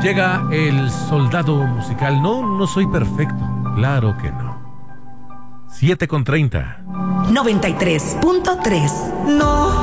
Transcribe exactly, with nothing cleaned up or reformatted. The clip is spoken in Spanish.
Llega el soldado musical. No, no soy perfecto. Claro que no. siete con treinta. noventa y tres punto tres. No.